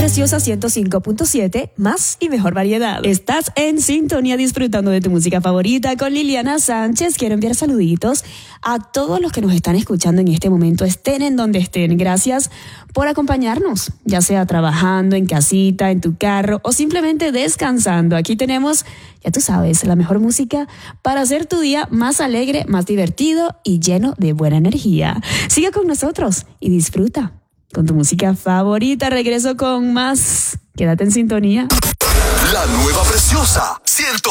Preciosa 105.7, más y mejor variedad. Estás en sintonía disfrutando de tu música favorita con Liliana Sánchez. Quiero enviar saluditos a todos los que nos están escuchando en este momento, estén en donde estén. Gracias por acompañarnos, ya sea trabajando, en casita, en tu carro o simplemente descansando. Aquí tenemos, ya tú sabes, la mejor música para hacer tu día más alegre, más divertido y lleno de buena energía. Sigue con nosotros y disfruta con tu música favorita. Regreso con más. Quédate en sintonía. La nueva Preciosa 100.